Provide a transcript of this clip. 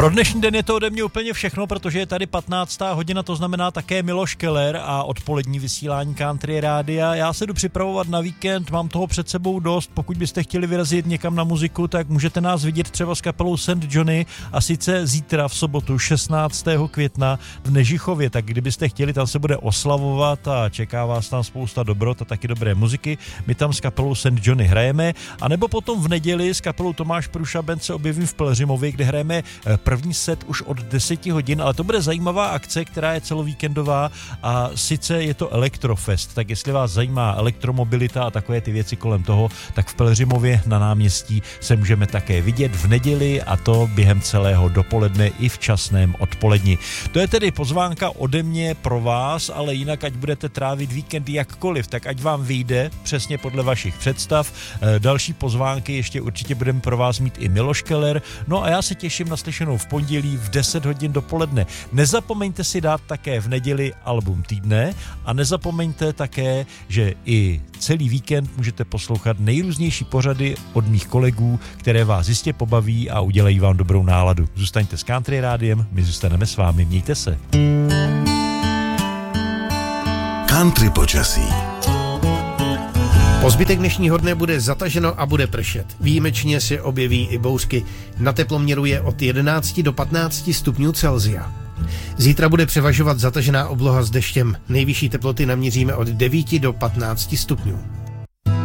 Pro dnešní den je to ode mě úplně všechno, protože je tady 15. hodina, to znamená také Miloš Keller a odpolední vysílání Country Rádia. Já se jdu připravovat na víkend, mám toho před sebou dost. Pokud byste chtěli vyrazit někam na muziku, tak můžete nás vidět třeba s kapelou St. Johnny, a sice zítra v sobotu 16. května v Nežichově. Tak kdybyste chtěli, tam se bude oslavovat a čeká vás tam spousta dobrot a taky dobré muziky. My tam s kapelou St. Johnny hrajeme, a nebo potom v neděli s kapelou Tomáš Průša Band se objevím v Pelhřimově, kde hrajeme první set už od 10 hodin, ale to bude zajímavá akce, která je celovíkendová, a sice je to Elektrofest. Tak jestli vás zajímá elektromobilita a takové ty věci kolem toho, tak v Pelhřimově na náměstí se můžeme také vidět v neděli, a to během celého dopoledne i v časném odpoledni. To je tedy pozvánka ode mě pro vás, ale jinak ať budete trávit víkend jakkoliv, tak ať vám vyjde přesně podle vašich představ. Další pozvánky ještě určitě budeme pro vás mít i Miloš Keller. No a já se těším na slyšenou v pondělí v 10 hodin dopoledne. Nezapomeňte si dát také v neděli album týdne a nezapomeňte také, že i celý víkend můžete poslouchat nejrůznější pořady od mých kolegů, které vás jistě pobaví a udělají vám dobrou náladu. Zůstaňte s Country Rádiem, my zůstaneme s vámi, mějte se. Country počasí. Po zbytek dnešního dne bude zataženo a bude pršet. Výjimečně se objeví i bouřky. Na teploměru je od 11 do 15 stupňů Celsia. Zítra bude převažovat zatažená obloha s deštěm. Nejvyšší teploty naměříme od 9 do 15 stupňů.